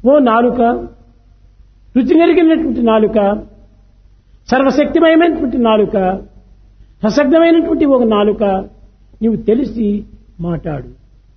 ఓ నాలుక, రుచి నెరిగినటువంటి నాలుక, సర్వశక్తిమయమైనటువంటి నాలుక, సశక్తమైనటువంటి ఒక నాలుక, నీవు తెలిసి మాట్లాడు.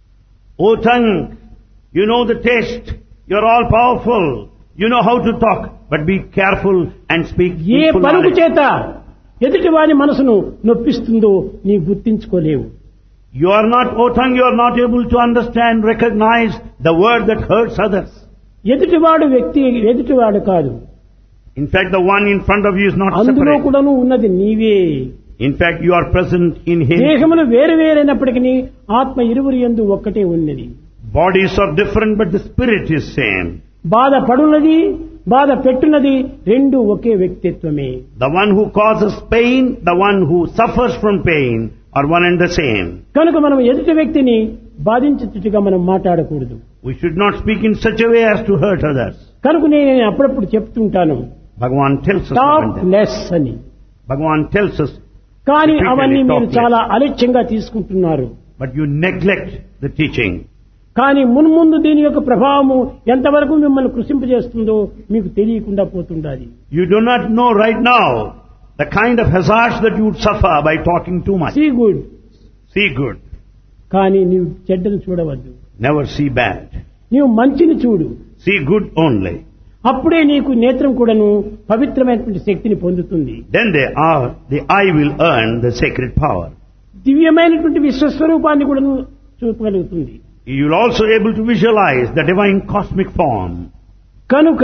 O tongue, you know the taste, you're all powerful, you know how to talk, but be careful and speak A peaceful పలుకు knowledge. చేత ఎదుటి వారి మనసును నొప్పిస్తుందో నీ గుర్తించుకోలేవు. You are not, O tongue, you are not able to understand, recognize the word that hurts others. ఎదుటివాడు వ్యక్తి ఎదుటివాడు కాదు, In fact, the one in front of you is not అందులో separate. కూడాను ఉన్నది నీవే. In fact, you are present in him. దేహములు వేరు వేరైనప్పటికీ ఆత్మ ఇరువురి యందు ఒక్కటే ఉన్నది. Bodies are different, but the spirit is same. బాధ పడున్నది, బాధ పెట్టున్నది, రెండు ఒకే వ్యక్తిత్వమే. The one who causes pain, the one who suffers from pain are one and the same. కనుక మనం ఎదుటి వ్యక్తిని బాధించేట్టుగా మనం మాట్లాడకూడదు. We should not speak in such a way as to hurt others. కనుక నేను అప్పుడప్పుడు చెప్తుంటాను, Bhagavan tells us talk about that. Less అని. Bhagavan tells us, కానీ repeatedly అవన్నీ మీరు talk చాలా less. అలక్ష్యంగా తీసుకుంటున్నారు. But you neglect the teaching. కానీ మున్ముందు దీని యొక్క ప్రభావము ఎంతవరకు మిమ్మల్ని కృషింపజేస్తుందో మీకు తెలియకుండా పోతుండాలి. You do not know right now the kind of hazards that you would suffer by talking too much. See good, See good, కానీ నీవు చెడ్డను చూడవద్దు. never see bad. నీవు మంచిని చూడు. See good only. అప్పుడే నీకు నేత్రం కూడాను పవిత్రమైనటువంటి శక్తిని పొందుతుంది. Then the eye will earn the sacred power. దివ్యమైనటువంటి విశ్వస్వరూపాన్ని కూడాను చూపగలుగుతుంది. You will also able to visualize the divine cosmic form. కనుక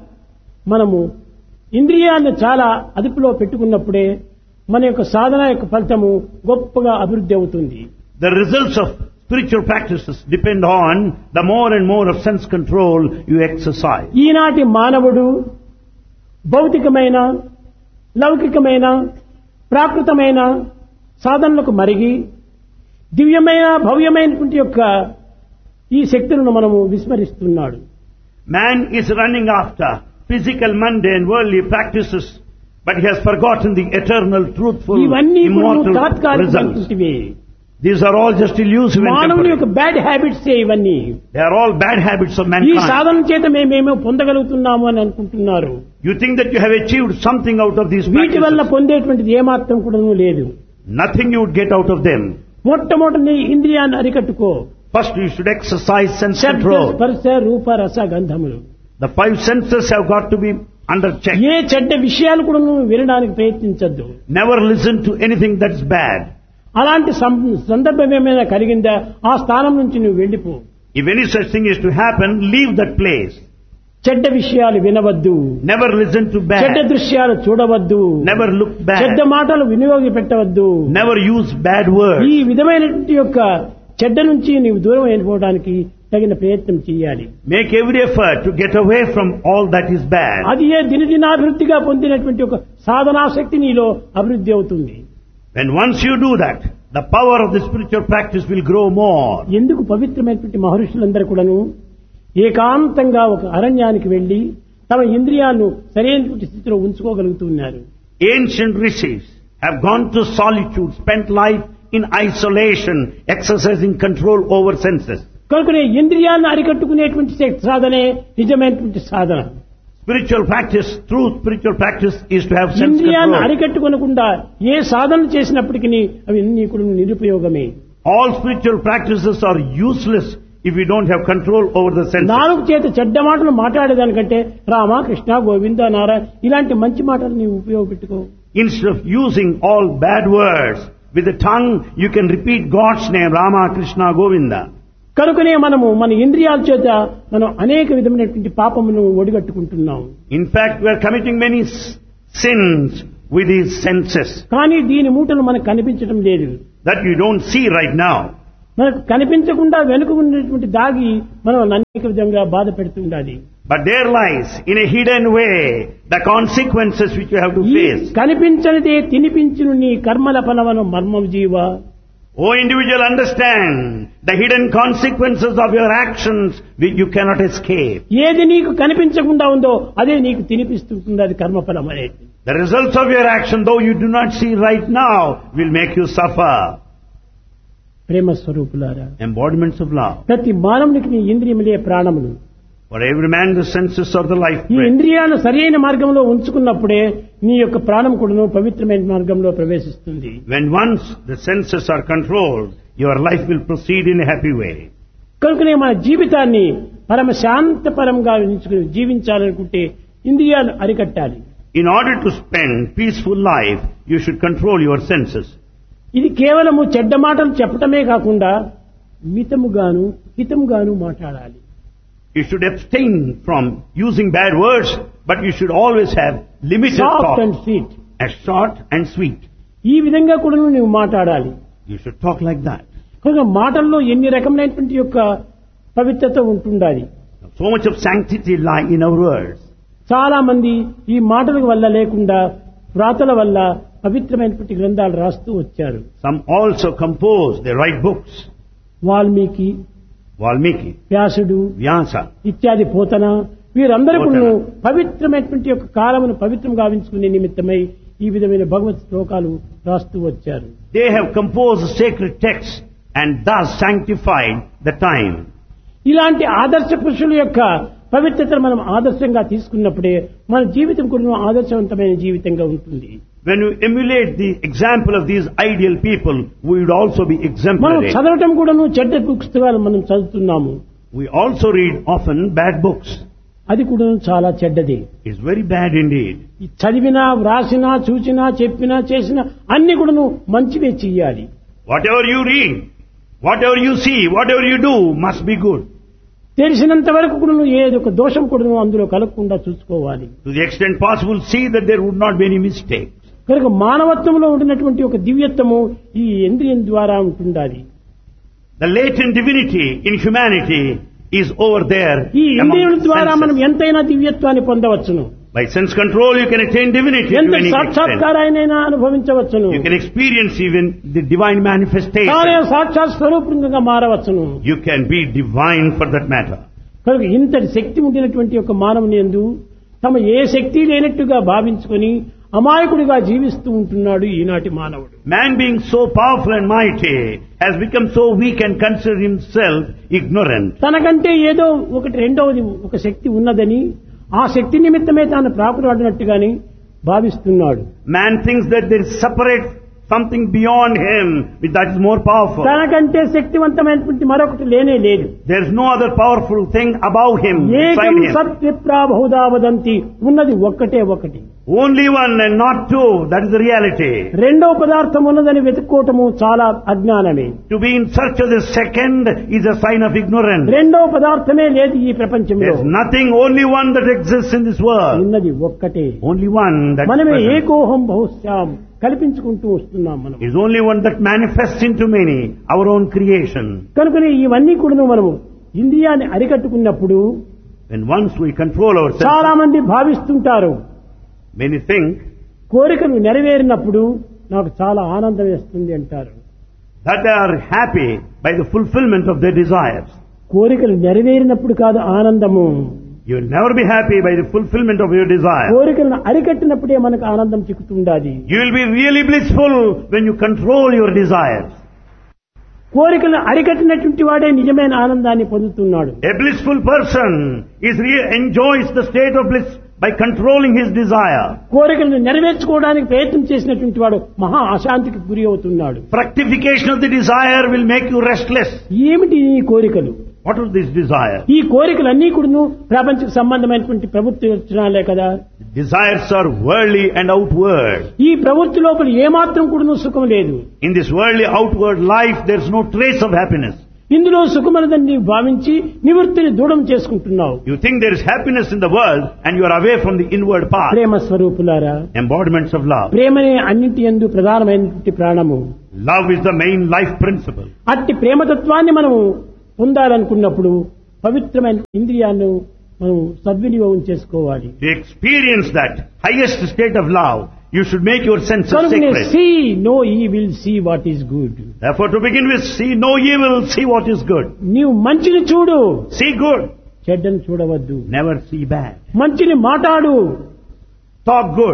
మనము ఇంద్రియాలను చాలా అదుపులో పెట్టుకున్నప్పుడే మన యొక్క సాధన యొక్క ఫలితము గొప్పగా అభివృద్ధి అవుతుంది. The results of spiritual practices depend on the more and more of sense control you exercise. ఈనాటి మానవుడు భౌతికమైన, లౌకికమైన, ప్రాకృతమైన సాధనలకు మరిగి దివ్యమైన, భవ్యమైనటువంటి యొక్క ఈ శక్తులను మనము విస్మరిస్తున్నాడు. Man is running after physical, mundane, worldly practices, but he has forgotten the eternal, truthful, ఇవన్నీ immortal results. తాత్కాలికమైనటువంటివి. These are all just illusive and మానవుని యొక్క temporary. బ్యాడ్ హ్యాబిట్స్ ఇవన్నీ. They are all bad habits of ఈ mankind. సాధన చేత మేమేమో పొందగలుగుతున్నాము అని అనుకుంటున్నారు. You think that you have achieved something out of these వీటి వల్ల practices. పొందేటువంటిది ఏమాత్రం కూడా లేదు. Nothing you would get out of them. మొట్టమొదటి నీ ఇంద్రియాన్ని అరికట్టుకో. First you should exercise sense శబ్ద, control. స్పర్శ, రూప, రస, గంధములు. The five senses have got to be under check. ఏ చెడ్డ విషయాలు కూడా నువ్వు వినడానికి ప్రయత్నించద్దు. Never listen to anything that's bad. అలాంటి సందర్భం ఏమైనా కలిగిందా ఆ స్థానం నుంచి నువ్వు వెళ్ళిపో. If any such thing is to happen, leave that place. చెడ్డ విషయాలు వినవద్దు. Never listen to చెడ్డ bad. దృశ్యాలు చూడవద్దు. Never look చెడ్డ bad. మాటలు వినియోగపెట్టవద్దు. Never use bad words. ఈ విధమైనటువంటి యొక్క చెడ్డ నుంచి నీవు దూరం అయిపోవడానికి తగిన ప్రయత్నం చేయాలి. Make every effort to get away from all that is bad. అది ఏ దినదినాభివృద్ధిగా పొందినటువంటి ఒక సాధనాశక్తి నీలో అభివృద్ధి అవుతుంది. When once you do that, the power of the spiritual practice will grow more. ఎందుకు పవిత్రమైనటువంటి మహర్షులందరూ కూడాను ఏకాంతంగా ఒక అరణ్యానికి వెళ్లి తమ ఇంద్రియాలను సరైనటువంటి స్థితిలో ఉంచుకోగలుగుతున్నారు. Ancient rishis have gone to solitude, spent life in isolation, exercising control over senses. కనుకనే ఇంద్రియాలను అరికట్టుకునేటువంటి సాధనే నిజమైనటువంటి సాధన. Spiritual practice, true spiritual practice is to have sense ఇంద్రియాలను control. అరికట్టుకోనకుండా ఏ సాధన చేసినప్పటికీ అవి అన్ని కూడా నిరుపయోగమే. All spiritual practices are useless if you don't have control over the senses. నాలుగు చేత చెడ్డ మాటలు మాట్లాడేదానికంటే రామ, కృష్ణ, గోవింద, నారాయణ ఇలాంటి మంచి మాటలు నీవు ఉపయోగపెట్టుకో. Instead of using all bad words, with the tongue you can repeat God's name, Rama, Krishna, Govinda. కనుకనే మనము మన ఇంద్రియాల చేత మనం అనేక విధమైనటువంటి పాపమును ఒడిగట్టుకుంటున్నాం. In fact, we are committing many sins with these senses కానీ దీని మూటలు మనకు కనిపించడం లేదు. that you don't see right now. మనకు కనిపించకుండా వెనుక ఉన్నటువంటి దాగి మనం అనేక విధంగా బాధ పెడుతుండాలి. But there lies, in a hidden way, the consequences which you have to ఈ face. కనిపించనిదే తినిపించును నీ కర్మల ఫలవను మర్మం జీవ. O individual, understand the hidden consequences of your actions which you cannot escape. ఏది నీకు కనిపించకుండా ఉందో అదే నీకు తినిపిస్తుంది, అది కర్మఫలం అనేది. The results of your action, though you do not see right now, will make you suffer. ప్రేమ స్వరూపులారా, Embodiments of love. ప్రతి మానవునికి నీ ఇంద్రియములే ప్రాణములు. For every man the senses are the life ఈ breath. ఇంద్రియాలను సరైన మార్గంలో ఉంచుకున్నప్పుడే నీ యొక్క ప్రాణం కూడాను పవిత్రమైన మార్గంలో ప్రవేశిస్తుంది. When once the senses are controlled, your life will proceed in a happy way. కనుకనే మన జీవితాన్ని పరమ శాంతపరంగా జీవించాలనుకుంటే ఇంద్రియాలు అరికట్టాలి. In order to spend peaceful life, you should control your senses. ఇది కేవలము చెడ్డ మాటలు చెప్పటమే కాకుండా మితముగాను హితముగాను మాట్లాడాలి. You should abstain from using bad words, but you should always have limited soft talk. And sweet. As short and sweet. ఈ విధంగా కూడా నువ్వు మాట్లాడాలి. You should talk like that. కనుక మాటల్లో ఎన్ని రకమైనటువంటి యొక్క పవిత్రత ఉంటుండాలి. So much of sanctity lie in our words. చాలా మంది ఈ మాటల వల్ల లేకుండా వ్రాతల వల్ల పవిత్రమైనటువంటి గ్రంథాలు రాస్తూ వచ్చారు. Some also compose, they write books. Valmiki, Valmiki, వ్యాసుడు Vyasa, ఇత్యాది పోతన వీరందరూ పోతన. పవిత్రమైనటువంటి యొక్క కాలమును పవిత్రం గావించుకునే నిమిత్తమై ఈ విధమైన భగవత్ శ్లోకాలు రాస్తూ వచ్చారు. they have composed sacred texts and thus sanctified the time. ఇలాంటి ఆదర్శ పురుషుల యొక్క పవిత్రతను మనం ఆదర్శంగా తీసుకున్నప్పుడే మన జీవితం కూడా ఆదర్శవంతమైన జీవితంగా ఉంటుంది. When you emulate the example of these ideal people, we would also be మనం exemplary. చదవటం కూడాను చెడ్డ పుస్తకాలు మనం చదువుతున్నాము. We also read often bad books. అది కూడా చాలా చెడ్డది. It's very bad indeed. ఈ చదివినా వ్రాసినా చూసినా చెప్పినా చేసినా అన్ని కూడాను మంచివే చెయ్యాలి. Whatever you read, whatever you see, whatever you do must be good. తెలిసినంత వరకు కూడా ఏదో ఒక దోషం కూడా అందులో కలగకుండా చూసుకోవాలి. To the extent possible, see that there would not be any mistake. కనుక మానవత్వంలో ఉండినటువంటి ఒక దివ్యత్వము ఈ ఇంద్రియం ద్వారా ఉంటుండాలి. The latent divinity in humanity is over there. ఈ among ఇంద్రియుల ద్వారా senses. మనం ఎంతైనా దివ్యత్వాన్ని పొందవచ్చును. By sense control, you can attain divinity to ఎంత any extent. సాక్షాత్కారాన్నైనా అనుభవించవచ్చును. You can experience even the divine తానే manifestation. సాక్షాత్ స్వరూపంగా మారవచ్చును. You can be divine for that matter. కనుక ఇంతటి శక్తి ఉండినటువంటి ఒక మానవుని యందు తమ ఏ శక్తి లేనట్టుగా భావించుకొని అమాయకుడిగా జీవిస్తూ ఉంటున్నాడు ఈనాటి మానవుడు. Man being so powerful and mighty has become so weak and considered himself ignorant. తనకంటే ఏదో ఒకటి రెండవది ఒక శక్తి ఉన్నదని ఆ శక్తి నిమిత్తమే తాను ప్రాకులాడినట్టుగాని భావిస్తున్నాడు. Man thinks that there is separate something beyond him that is more powerful. తనకంటే శక్తివంతమైనటువంటి మరొకటి లేనే లేదు. There is no other powerful thing above him, ఏకం beside him. సత్విప్రా బహుదా వదంతి ఉన్నది ఒక్కటే ఒకటి. Only one and not two, that is the reality. రెండవ పదార్థం ఉన్నదని వెతుక్కోవటము చాలా అజ్ఞానమే. To be in search of the second is a sign of ignorance. రెండవ పదార్థమే లేదు ఈ ప్రపంచంలో. There is nothing, only one that exists in this world. ఉన్నది ఒక్కటే. Only one that మనమే is present. ఏకోహం బహుశ్యాం కల్పించుకుంటూ వస్తున్నాం మనం. Is only one that manifests into many, our own creation. కనుకనే ఇవన్నీ కూడా మనము ఇంద్రియాన్ని అరికట్టుకున్నప్పుడు When once we control చాలా ourselves, మంది భావిస్తుంటారు many think కోరికలు నెరవేరినప్పుడు నాకు చాలా ఆనందం వేస్తుంది అంటారు. that they are happy by the fulfillment of their desires. కోరికలు నెరవేరినప్పుడు కాదు ఆనందము. You will never be happy by the fulfillment of your desire. కోరికలను అరికట్టినప్పుడే మనకు ఆనందం చిక్కుతుండాలి. You will be really blissful when you control your desires. కోరికలను అరికట్టినటువంటి వాడే నిజమైన ఆనందాన్ని పొందుతున్నాడు. A blissful person enjoys the state of bliss by controlling his desire. కోరికలను నెరవేర్చుకోవడానికి ప్రయత్నం చేసినటువంటి వాడు మహా అశాంతికి గురి అవుతున్నాడు. Fructification of the desire will make you restless. ఏమిటి ఈ కోరికలు? What is this desire? ఈ కోరికలన్నీ కూడా ప్రపంచకు సంబంధమైనటువంటి ప్రవృత్తి లక్షణాలే కదా. Desires are worldly and outward. ఈ ప్రవృత్తి లోపల ఏమాత్రం కూడా సుఖం లేదు. In this worldly outward life, there is no trace of happiness. ఇందులో సుఖమనదని భావించి నివృత్తిని దూరం చేసుకుంటున్నావు. You think there is happiness in the world and you are away from the inward path. ప్రేమ స్వరూపులారా, Embodiments of love. ప్రేమనే అన్నింటి యందు ప్రధానమైనటువంటి ప్రాణము. Love is the main life principle. అట్టి ప్రేమతత్వాన్ని మనము పొందాలనుకున్నప్పుడు పవిత్రమైన ఇంద్రియాలను మనం సద్వినియోగం చేసుకోవాలి. To experience that highest state of love, you should make your senses కనుకనే sacred. See no evil see what is good. Therefore, to begin with, see no evil, see what is good. నీవు మంచిని చూడు, See good, చెడ్డను చూడవద్దు. never see bad. మంచిని మాట్లాడు, Talk good.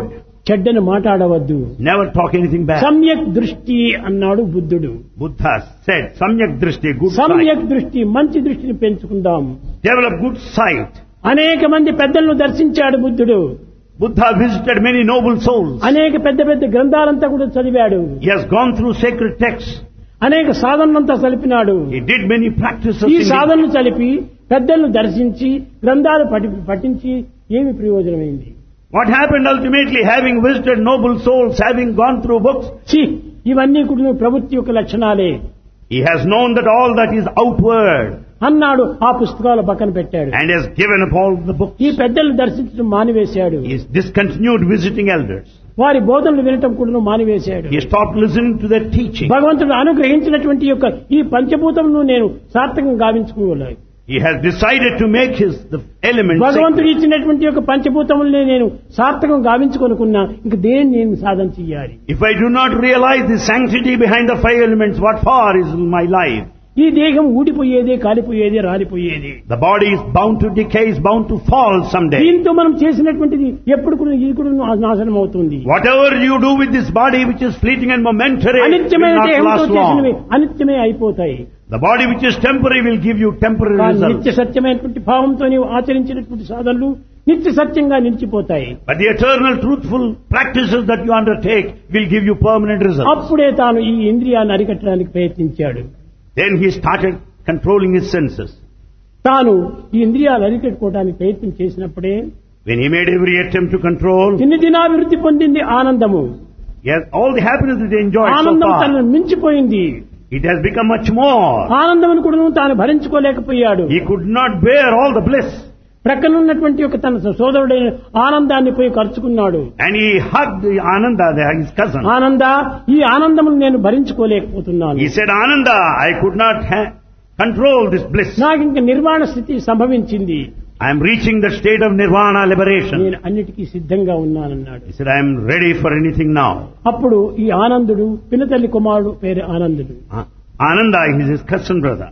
చెడ్డను మాట్లాడవద్దు. Never talk anything bad. సమ్యక్ దృష్టి అన్నాడు బుద్ధుడు. Buddha said, Samyak Drishti, good sight. సమ్యక్ దృష్టి, మంచి దృష్టిని పెంచుకుందాం. Develop good sight. అనేక మంది పెద్దలను దర్శించాడు బుద్ధుడు. Buddha visited many noble souls. అనేక పెద్ద పెద్ద గ్రంథాలంతా కూడా చదివాడు. He has gone through sacred texts. అనేక సాధనలంతా చలిపినాడు. He did many practices. ఈ సాధనలు చలిపి పెద్దలను దర్శించి గ్రంథాలు పఠించి ఏమి ప్రయోజనమైంది? What happened ultimately, having visited noble souls, having gone through books? ఇవన్నీ కూడా ప్రవృత్తి యొక్క లక్షణాలే. He has known that all that is outward. అన్నాడు, ఆ పుస్తకాలు పక్కన పెట్టాడు. And has given up all the books. ఈ పెద్దలను దర్శించడం మానివేశాడు. He has discontinued visiting elders. వారి బోధనలు వినటం కూడా మానివేశాడు. He stopped listening to their teaching. భగవంతుడు అనుగ్రహించినటువంటి యొక్క ఈ పంచభూతమును నేను సార్థకం గావించుకోవాలి. He has decided to make the elements. భగవంతుడు ఇచ్చినటువంటి యొక్క పంచభూతములనే నేను సార్థకం గావించుకొనుకున్నా ఇంక దేన్ని నేను సాధన చెయ్యాలి? If I do not realize the sanctity behind the 5 elements, what for is my life? ఈ దేహం ఊడిపోయేదే, కాలిపోయేదే, రాలిపోయేది. The body is bound to decay, is bound to fall someday. దీంతో మనం చేసినటువంటిది ఎప్పుడు కూడా ఇది కూడా నాశనం అవుతుంది. Whatever you do with this body, which is fleeting and momentary, will అనిత్యమైన not దేహంతో last చేసినవి long. అనిత్యమే అయిపోతాయి. The body which is temporary will give you temporary results. నిత్య సత్యమైనటువంటి భావంతో నీవు ఆచరించినటువంటి సాధనలు నిత్య సత్యంగా నిలిచిపోతాయి. But the eternal truthful practices that you undertake will give you permanent results. అప్పుడే తాను ఈ ఇంద్రియాన్ని అరికట్టడానికి ప్రయత్నించాడు. Then he started controlling his senses. తాను ఈ ఇంద్రియాలు అరికట్టుకోవడానికి ప్రయత్నం చేసినప్పుడే When he made every attempt to control, దినాభివృద్ధి పొందింది ఆనందము. yes, all the happiness that he enjoyed so ఆనందం far, తనను మించిపోయింది. it has become much more. ఆనందమును కూడా తాను భరించుకోలేకపోయాడు. He could not bear all the bliss. ప్రక్కనున్నటువంటి యొక్క తన సోదరుడైన ఆనందాన్ని పోయి ఖర్చుకున్నాడు. And he hugged Ananda, his cousin. ఆనంద, ఈ ఆనందమును నేను భరించుకోలేకపోతున్నాను. He said, Ananda, I could not control this bliss. నాకు ఇంక నిర్వాణ స్థితి సంభవించింది. I am reaching the state of nirvana liberation. నేను అన్నిటికీ సిద్ధంగా ఉన్నానన్నాడు. He said, I am ready for anything now. అప్పుడు ఈ ఆనందుడు పినతల్లి కుమారుడు పేరు ఆనందుడు. Ananda is his cousin brother.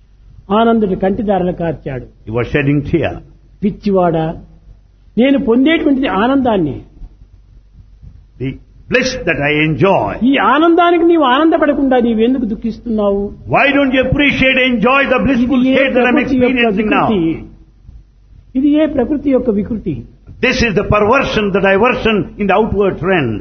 Anandudu కంటిదారలు కార్చాడు. He was shedding tear. పిచ్చివాడా, నేను పొందేటువంటిది ఆనందాన్ని, The bliss that I enjoy. ఈ ఆనందానికి నీవు ఆనందపడకుండా నీవెందుకు దుఃఖిస్తున్నావు? Why don't you appreciate, enjoy the blissful state that I am experiencing now? ఇది ఏ ప్రకృతి యొక్క వికృతి? This is the perversion, the diversion in the outward trend.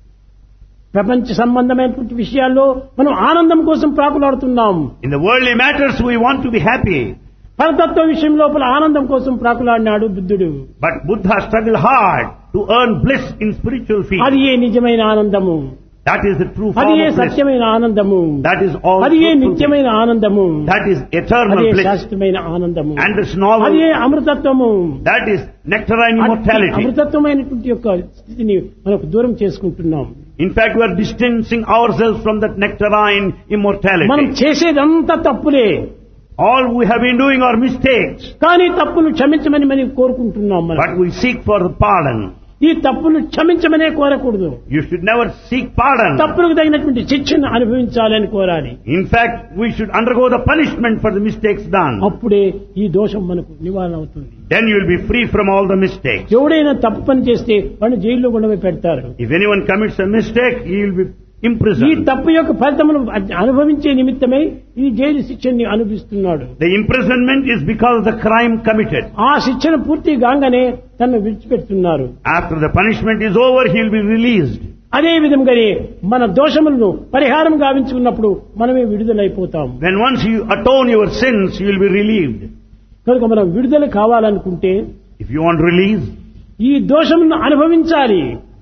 ప్రపంచ సంబంధమైనటువంటి విషయాల్లో మనం ఆనందం కోసం ప్రాకులాడుతున్నాం. In the worldly matters we want to be happy. పరతత్వ విషయం లోపల ఆనందం కోసం ప్రాకులాడినాడు బుద్ధుడు. But Buddha struggled hard to earn bliss in spiritual field. అది ఏ నిజమైన ఆనందము, That is the true అది form ఏ of bliss. సత్యమైన ఆనందము, That is all అది ఏ truthful నిత్యమైన ఆనందము, bliss. That is eternal అది ఏ bliss. శాశ్వతమైన ఆనందము, And this novel, అది ఏ అమృతత్వము. that is nectarine immortality. అమృతత్వమైనటువంటి యొక్క స్థితిని మనకు దూరం చేసుకుంటున్నాం. In fact, we are distancing ourselves from that nectarine మనం immortality. చేసేదంతా తప్పులే, All we have been doing are mistakes. కానీ తప్పులు క్షమించమని మనం కోరుకుంటున్నాం. మనం But we seek for the pardon. ఈ తప్పులు క్షమించమనే కోరకూడదు. You should never seek pardon. తప్పులకు తగినటువంటి శిక్షను అనుభవించాలని కోరాలి. In fact, we should undergo the punishment for the mistakes done. అప్పుడే ఈ దోషం మనకు నివారణ అవుతుంది. Then you will be free from all the mistakes. ఎవడైనా తప్పు పని చేస్తే వాడిని జైల్లో కూడా పెడతారు. If anyone commits a mistake, he will be ఈ imprisoned. తప్పు యొక్క ఫలితమును అనుభవించే నిమిత్తమై ఈ జైలు శిక్షని అనుభవిస్తున్నాడు. The imprisonment is because of the crime committed. ఆ శిక్షణ పూర్తి కాగానే తనను విడిచిపెడుతున్నారు. After the punishment is over, he will be released. అదే విధంగానే మన దోషములను పరిహారం గావించుకున్నప్పుడు మనమే విడుదలైపోతాం. When once you atone your sins, you will be relieved. కనుక మనం విడుదల కావాలనుకుంటే If you want release, ఈ దోషములను అనుభవించాలి.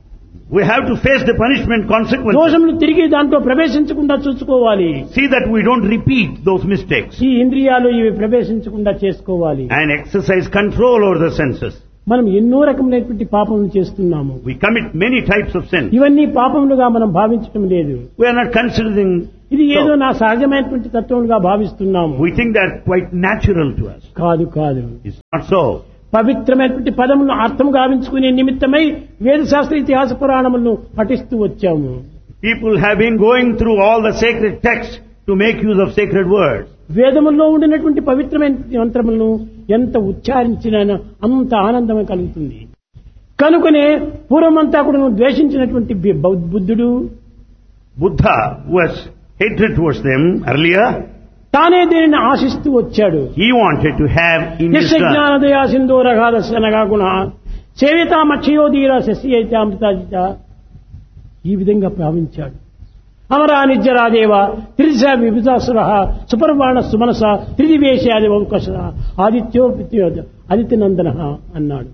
we have to face the punishment consequences. దోషములు తిరిగి దాంట్లో ప్రవేశించకుండా చూసుకోవాలి. See that we don't repeat those mistakes. ఈ ఇంద్రియాలు ఇవి ప్రవేశించకుండా చేసుకోవాలి. And exercise control over the senses. మనం ఎన్నో రకములైనటువంటి పాపములు చేస్తున్నాము. We commit many types of sin. ఇవన్నీ పాపములుగా మనం భావించడం లేదు. We are not considering. ఇది ఏదో So, నా సహజమైనటువంటి తత్వములుగా భావిస్తున్నాము. we think that quite natural to us. కాదు కాదు. It's not so. పవిత్రమైనటువంటి పదములను అర్థం గావించుకునే నిమిత్తమై వేదశాస్త్ర ఇతిహాస పురాణములను పఠిస్తూ వచ్చాము. People have been going through all the sacred texts to make use of sacred words. వేదముల్లో ఉండినటువంటి పవిత్రమైన మంత్రములను ఎంత ఉచ్చారించినా అంత ఆనందం కలుగుతుంది. కనుకనే పూర్వమంతా కూడా ద్వేషించినటువంటి బుద్ధుడు Buddha was hatred towards them earlier. తానే దీనిని ఆశిస్తూ వచ్చాడు. He wanted to have in his యస్య turn. జ్ఞానదయా సింధూరగాదస్సనగా గుణ సేవితామక్షయోధీర శస్యైతామృతాజిత ఈ విధంగా భావించాడు. అమరా నిత్యరాదేవ త్రిదిశ విభుజాసుర సుపర్వాణ సుమనస త్రిదివేశాది వంకస ఆదిత్యో ఆదిత్యనందన అన్నాడు.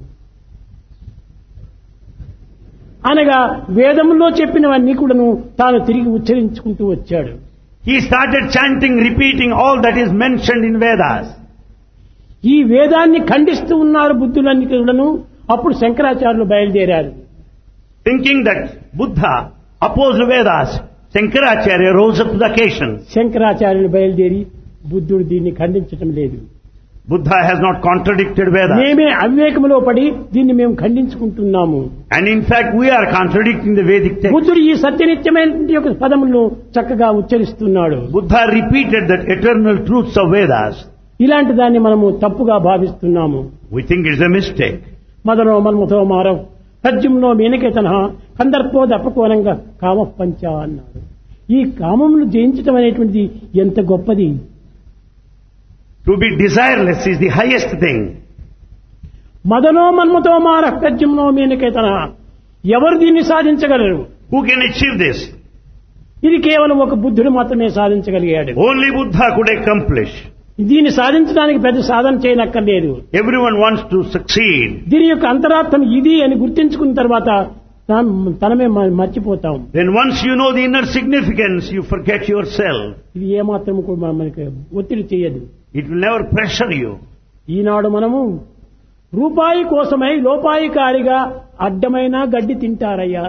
అనగా వేదంలో చెప్పినవన్నీ కూడాను తాను తిరిగి ఉచ్చరించుకుంటూ వచ్చాడు. He started chanting, repeating all that is mentioned in Vedas. ఈ వేదాన్ని ఖండిస్తూ ఉన్నారు బుద్ధులన్నీ కూడాను. అప్పుడు శంకరాచార్యులు బయలుదేరారు. Thinking that Buddha opposed Vedas, Shankaracharya rose up to the occasion. శంకరాచార్యులు బయలుదేరి బుద్ధుడు దీన్ని ఖండించటం లేదు. Buddha has not contradicted Vedas. మేమే అవివేకములో పడి దీన్ని మేము ఖండించుకుంటున్నాము. And in fact, we are contradicting the Vedic text. బుద్ధుడు ఈ సత్యనిత్యమైనటువంటి యొక్క పదములను చక్కగా ఉచ్చరిస్తున్నాడు. Buddha repeated that eternal truths of Vedas. ఇలాంటి దాన్ని మనము తప్పుగా భావిస్తున్నాము. We think it's a mistake. మదనో మన్మథో Maarav తజ్జుమ్నో మేనకేతన కందర్పో దప్పకోనంగా కామ పంచ అన్నాడు. ఈ కామమును జయించటం అనేటువంటిది ఎంత గొప్పది. To be desireless is the highest thing. మదనో మన్మథో Maarav తజ్జుమ్నో మేనకేతన ఎవరు దీన్ని సాధించగలరు? Who can achieve this? ఇది కేవలం ఒక బుద్ధుడు మాత్రమే సాధించగలిగాడు. Only Buddha could accomplish. దీన్ని సాధించడానికి పెద్ద సాధన చేయనక్కర్లేదు. Everyone wants to succeed. దీని యొక్క అంతరార్థం ఇది అని గుర్తించుకున్న తర్వాత తనమే మర్చిపోతాం. Then once you know the inner significance, you forget yourself. ఇది ఏమాత్రం కూడా మనకి ఒత్తిడి చేయదు. It will never pressure you. ఈనాడు మనము రూపాయి కోసమై లోపాయికారిగా అడ్డమైన గడ్డి తింటారయ్యా.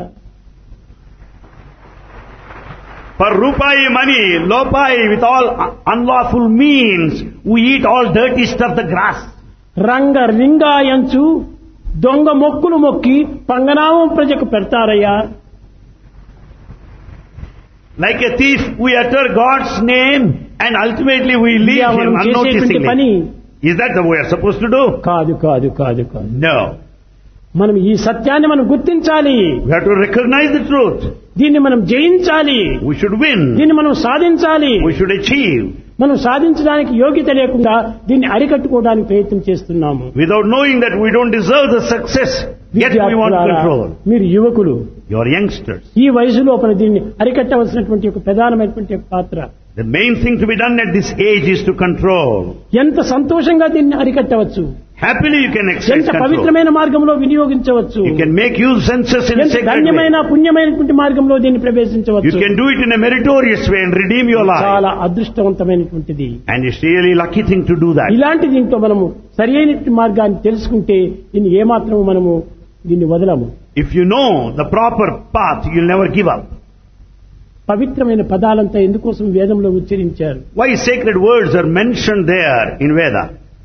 For rupai money, lopai, with all unlawful means, we eat all dirty stuff, the grass. రంగ రింగాయంచు దొంగ మొక్కులు మొక్కి పంగనామం ప్రజకు పెడతారయ్యా. Like a thief, we utter God's name and ultimately we leave him unnoticingly. Is that the way we are supposed to do? కాదు కాదు కాదు కాదు. No. మనం ఈ సత్యాన్ని మనం గుర్తించాలి. We have to recognize the truth. దీన్ని మనం జయించాలి. We should win. దీన్ని మనం సాధించాలి. We should achieve. మనం సాధించడానికి యోగ్యత లేకుండా దీన్ని అరికట్టుకోవడానికి ప్రయత్నం చేస్తున్నాము. Without knowing that we don't deserve the success, yet we want to control. మీరు యువకులు, You are youngsters. ఈ వయసు లోపల దీన్ని అరికట్టవలసినటువంటి ఒక ప్రధానమైనటువంటి పాత్ర. The main thing to be done at this age is to control. ఎంత సంతోషంగా దీన్ని అరికట్టవచ్చు. Happily you can exercise ఎంత control. పవిత్రమైన మార్గంలో వినియోగించవచ్చు. You can make use senses in a ఎంత sacred ధన్యమైన way. పుణ్యమైనటువంటి మార్గంలో దీన్ని You ప్రవేశించవచ్చు. can do it in a meritorious way and redeem your life. చాలా అదృష్టవంతమైనటువంటిది. And it's really lucky thing to do that. ఇలాంటి దీంతో మనము సరి అయినటువంటి మార్గాన్ని తెలుసుకుంటే దీన్ని ఏమాత్రము మనము దీన్ని వదలము. If you know the proper path, you'll never give up. పవిత్రమైన పదాలంతా ఎందుకోసం వేదంలో ఉచ్చరించారు? Why sacred words are mentioned there in Veda?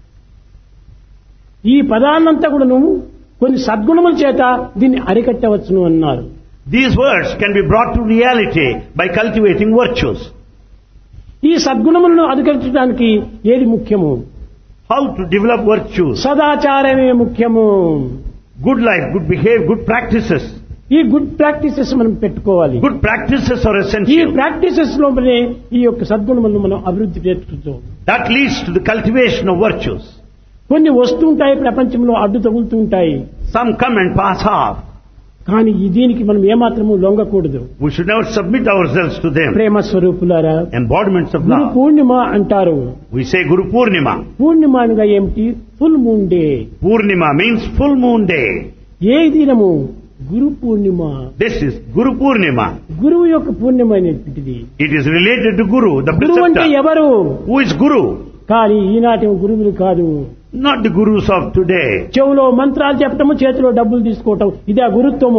ఈ పదాలంతా కూడాను కొన్ని సద్గుణముల చేత దీన్ని అరికట్టవచ్చును అన్నారు. These words can be brought to reality by cultivating virtues. ఈ సద్గుణములను అధికరించడానికి ఏది ముఖ్యము? How to develop virtues? సదాచారమే ముఖ్యము. Good life, good behavior, good practices. ఈ గుడ్ ప్రాక్టీసెస్ మనం పెట్టుకోవాలి. Good practices are ఈ essential. ప్రాక్టీసెస్ లోపలే ఈ యొక్క సద్గుణములను మనం అభివృద్ధి చేసుకుంటాం. That leads to the cultivation of virtues. కొన్ని వస్తుంటాయి ప్రపంచంలో, అడ్డు తగులుతూ ఉంటాయి. Some come and pass off. కానీ దీనికి మనం ఏమాత్రము లొంగకూడదు. We should never submit ourselves to them. ప్రేమ స్వరూపులారా, Embodiments of గురు love. పూర్ణిమ అంటారు. We say Guru Purnima. పూర్ణిమ అనగా ఏమిటి? Full moon day. Purnima means full moon day. ఏ దినము? Guru Purnima. This is Guru Purnima. గురువు యొక్క పూర్ణిమ అనేటువంటిది. It is related to Guru, the గురువు అంటే preceptor. ఎవరు? Who is Guru? కానీ ఈనాటి గురువులు కాదు. Not the Gurus of today. చెవులో మంత్రాలు చెప్పటము, చేతిలో డబ్బులు తీసుకోవటం, ఇదే గురుత్వము.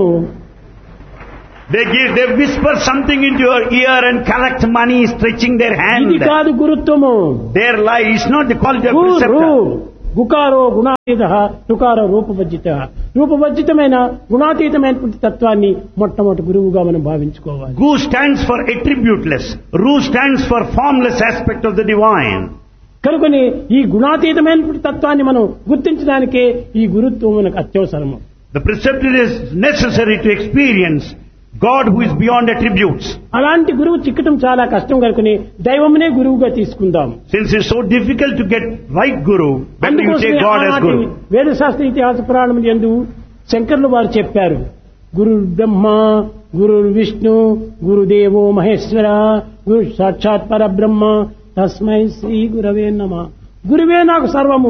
They whisper something into your ear and collect money, stretching their hand. ఇది కాదు గురుత్వము. Their life is not the quality of Guru preceptor. గుకారో గుణాతీత రుకారో రూపవర్జిత. రూపవర్జితమైన గుణాతీతమైనటువంటి తత్వాన్ని మొట్టమొదటి గురువుగా మనం భావించుకోవాలి. Gu stands for attributeless. Ru stands for formless aspect of the divine. కనుకని ఈ గుణాతీతమైనటువంటి తత్వాన్ని మనం గుర్తించడానికే ఈ గురుత్వం మనకు అత్యవసరము. The preceptor is necessary to experience God who is beyond attributes. అలాంటి గురువు చిక్కటం చాలా కష్టం కనుకొని దైవమునే గురువుగా తీసుకుందాం. Since it's so difficult to get right guru, better you take God as guru. వేదశాస్త్ర ఇతిహాస పురాణములు యందు శంకరులు వారు చెప్పారు, గురు బ్రహ్మ, గురు విష్ణు, గురుదేవో మహేశ్వర, గురు సాక్షాత్ పరబ్రహ్మ, తస్మై శ్రీ గురవే నమః. గురువే నాకు సర్వము.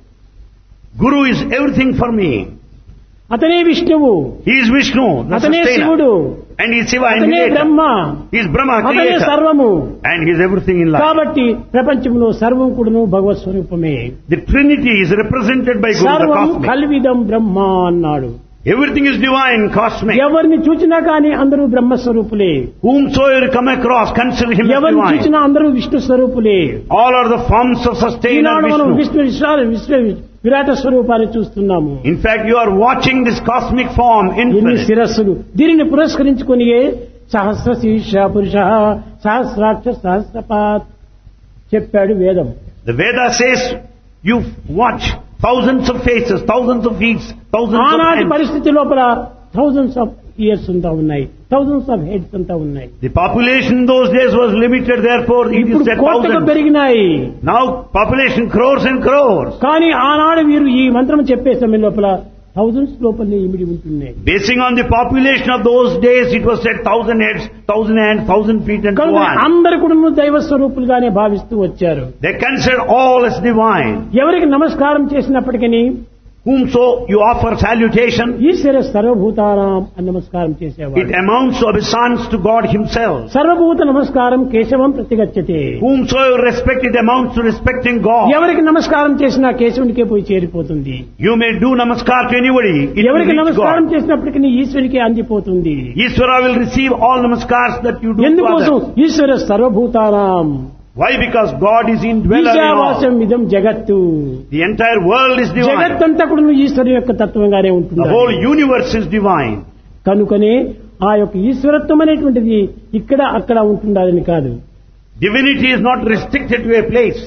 Guru is everything for me. అతనే విష్ణువు, He is Vishnu, the అతనే శివుడు, sustainer. And He is Shiva, అతనే initiator. Brahma, He is Brahma, అతనే creator. సర్వము. And He is everything in life. కాబట్టి ప్రపంచంలో సర్వం కూడాను భగవత్ స్వరూపమే. The Trinity is represented by Guru, the సర్వం cosmic. కల్విదం బ్రహ్మ అన్నాడు. Everything is divine, cosmic. ఎవరిని చూచినా కానీ అందరూ బ్రహ్మస్వరూపులే. Whomsoever come across, consider him as ఎవరిని divine. చూచినా అందరూ Vishnu స్వరూపులే. All are the forms of sustainer ఈనాడు మనం Vishnu. విష్ణు విరాట స్వరూపాన్ని చూస్తున్నాము. In fact, you are watching this cosmic form ఎన్ని infinite. శిరస్సులు, దీనిని పురస్కరించుకుని సహస్ర శీర్ష పురుష సహస్రాక్ష సహస్రపాత్ చెప్పాడు వేదం. The Veda says you watch thousands of faces, thousands of feet, thousands of ఆనాటి hands. పరిస్థితి లోపల థౌజండ్స్ ఆఫ్ ఇయర్స్ అంతా ఉన్నాయి, థౌజండ్స్ ఆఫ్ హెడ్స్ అంతా ఉన్నాయి. The population in those days was limited, therefore it ఇప్పుడు is said కోట్లకు thousands. పెరిగినాయి. Now population crores and crores. కానీ ఆనాడు వీరు ఈ మంత్రం చెప్పే సమయం లోపల థౌజండ్స్ లోపలనే ఇమిడి ఉంటున్నాయి. Basing on the population of those days, it was said 1,000 heads, 1,000 hands, 1,000 feet and so కనుక on. అందరు కూడా దైవ స్వరూపులుగానే భావిస్తూ వచ్చారు. They consider all as divine. ఎవరికి నమస్కారం చేసినప్పటికీ Whomso you offer salutation, ఈశ్వర సర్వభూతానాం అని నమస్కారం it చేసేవాడు. amounts to obeisance to God Himself. సర్వభూత నమస్కారం కేశవం ప్రతిగచ్చతే. Whomsoever respect, it amounts to respecting God. ఎవరికి నమస్కారం చేసినా కేశవునికే పోయి చేరిపోతుంది. You may do namaskar to anybody, it will ఎవరికి reach నమస్కారం God. చేసినప్పటికీ ఈశ్వరికి అందిపోతుంది. Ishvara will receive all namaskars that you do to ఎందుకోసం? others. ఈశ్వర సర్వభూతానాం Why? Because God is indweller in all. ఈశావాసం ఇదం జగత్తు. The entire world is divine. జగత్తంతా కూడా ఈశ్వరు యొక్క తత్వంగానే The ఉంటుంది. whole universe is divine. కనుకనే ఆ యొక్క ఈశ్వరత్వం అనేటువంటిది ఇక్కడ అక్కడ ఉంటుండాలని కాదు. Divinity is not restricted to a place.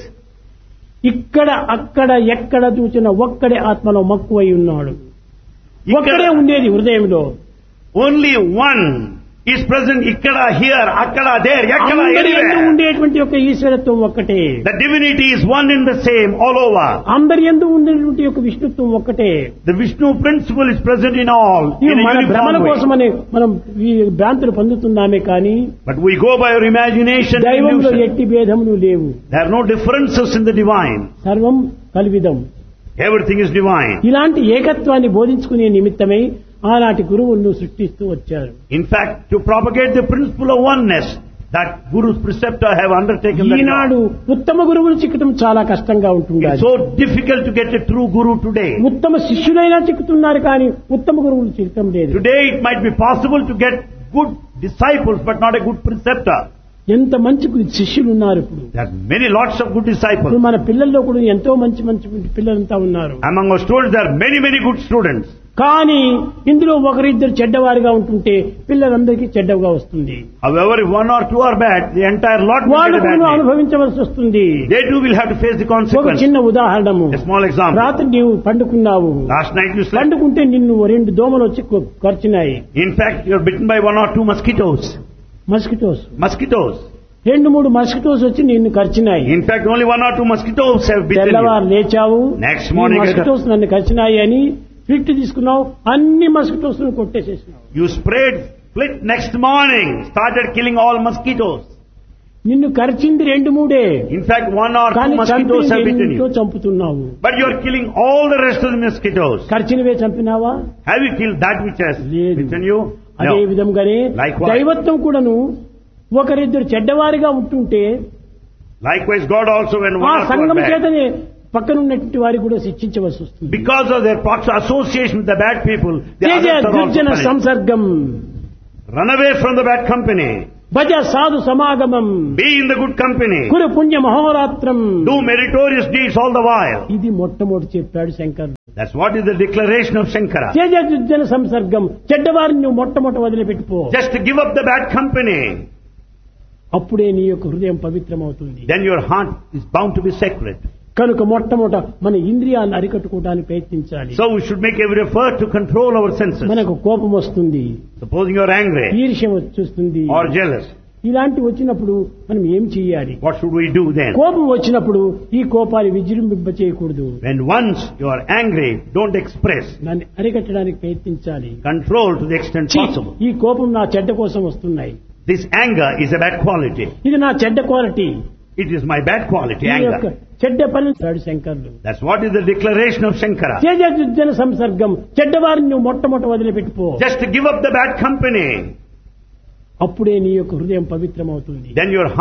ఇక్కడ అక్కడ ఎక్కడ చూసిన ఒక్కడే ఆత్మలో మక్కువై ఉన్నాడు. ఒక్కడే ఉండేది హృదయంలో. Only one is present ikkada, here, akkada, there, yakada, అందరి యందు anywhere. ఉండేటువంటి యొక్క ఈశ్వరత్వం ఒక్కటే. The divinity is one and the same all over. అందరి యందు ఉండేటువంటి యొక్క విష్ణుత్వం ఒక్కటే. The Vishnu principle is present in all ఇవి in a మన భ్రమణ uniform way. కోసమని మనం ఈ భ్రాంతులు పొందుతున్నామే కానీ But we go by our imagination and దైవంలో illusion. ఎట్టి భేదములు లేవు. There are no differences in the divine. సర్వం కల్విదం. Everything is divine. ఇలాంటి ఏకత్వాన్ని బోధించుకునే నిమిత్తమై ఆనాటి గురువులను సృష్టిస్తూ వచ్చారు. In fact, to propagate the principle of oneness, that Guru's preceptor have undertaken that Eenadu job. ఉత్తమ గురువులు చిక్కటం చాలా కష్టంగా ఉంటుంది. It's so difficult to get a true Guru today. ఉత్తమ శిష్యులైనా చిక్కుతున్నారు కానీ ఉత్తమ గురువులు చిక్కటం లేదు. Today it might be possible to get good disciples, but not a good preceptor. ఎంత మంచి శిష్యులు ఉన్నారు ఇప్పుడు. There are many lots of good ఇప్పుడు disciples. మన పిల్లల్లో కూడా ఎంతో మంచి మంచి పిల్లలంతా ఉన్నారు. Among our students, there are many, many good students. కానీ ఇందులో ఒకరిద్దరు చెడ్డవారిగా ఉంటుంటే పిల్లలందరికీ చెడ్డగా వస్తుంది. However, if one or two are bad, the entire lot will వాళ్ళు get a bad కూడా name. అనుభవించవలసి వస్తుంది. They too will have to face the ఒక consequence. చిన్న ఉదాహరణము. A small example. రాత్రి నీవు పండుకున్నావు. Last night you slept. పండుకుంటే నిన్ను 2 దోమలు వచ్చి కరిచినాయి. In fact, you are bitten by 1 or 2 mosquitoes. Mosquitoes. Mosquitoes. 2-3 mosquitoes వచ్చి నిన్ను కరిచినాయి. In fact, only 1 or 2 mosquitoes have bitten you. తెల్లవారు లేచావు. Next morning, మస్కిటోస్ నన్ను కరిచినాయి అని ఫిట్ తీసుకున్నావు. అన్ని mosquitoes కొట్టేసేసినావు. You sprayed split next morning, started killing all mosquitoes. నిన్ను కరిచింది 2-3. In fact, 1 or 2 కానీ mosquitoes have bitten చంపి you. చంపుతున్నావు. But you are killing all the rest of the mosquitoes. కరిచినవే చంపినావా? Have you killed that which has లేదు. bitten you? అదే No. విధంగానే Likewise. దైవత్వం కూడాను ఒకరిద్దరు చెడ్డవారిగా ఉంటుంటే Likewise, God also, when ఆ 1 or 2 are సంఘం bad, చేతనే పక్కనున్నటువంటి వారికి కూడా శిక్షించవలసి వస్తుంది. because of their association with the bad people, the Teja others are also దుర్జన punished. సంసర్గం Run away from the bad company. భజ సాధు సమాగమం Be in the good company. కురు పుణ్య మహోరాత్రం. Do meritorious deeds all the while. ఇది మొట్టమొదటి చెప్పాడు Shankar. That's what is the declaration of Shankara. Teja దుర్జన సంసర్గం. చెడ్డవారిని నువ్వు మొట్టమొదటి వదిలిపెట్టుకో. Just to give up the bad company. అప్పుడే నీ యొక్క హృదయం పవిత్రమవుతుంది. Then your heart is bound to be sacred. కనుక మొట్టమొదట మన ఇంద్రియాలను అరికట్టుకోవడానికి ప్రయత్నించాలి. So we should make every effort to control our senses. మనకు కోపం వస్తుంది, Supposing you are angry ఈర్ష్య వచ్చేస్తుంది, or jealous, ఇలాంటి వచ్చినప్పుడు మనం ఏం చేయాలి? what should we do then? కోపం వచ్చినప్పుడు ఈ కోపాన్ని విజృంభింప చేయకూడదు. When once you are angry, don't express. దాన్ని అరికట్టడానికి ప్రయత్నించాలి. Control to the extent possible. ఈ కోపం నా చెడ్డ కోసం వస్తున్నాయి, This anger is a bad quality. ఇది నా చెడ్డ quality, It is my bad quality, ఈ యొక్క anger. చెడ్డ పని శంకర్లు. That's what is the declaration of Shankara. Teja సంసర్గం, చెడ్డవారిని నువ్వు మొట్టమొదట వదిలిపెట్టుకో. Just to give up the bad company. అప్పుడే నీ యొక్క హృదయం పవిత్రమవుతుంది. Then your